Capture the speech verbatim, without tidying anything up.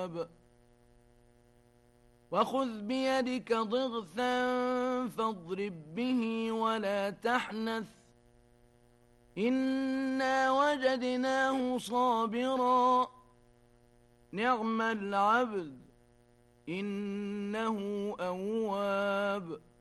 الألباب وخذ بيدك ضغثا فاضرب به ولا تحنث إنا وجدناه صابرا نعم العبد إنه أواب